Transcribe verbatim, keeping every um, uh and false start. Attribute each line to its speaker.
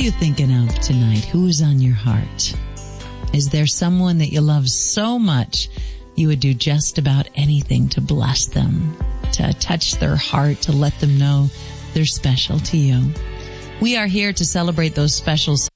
Speaker 1: you thinking of tonight? Who is on your heart? Is there someone that you love so much you would do just about anything to bless them, to touch their heart, to let them know they're special to you? We are here to celebrate those special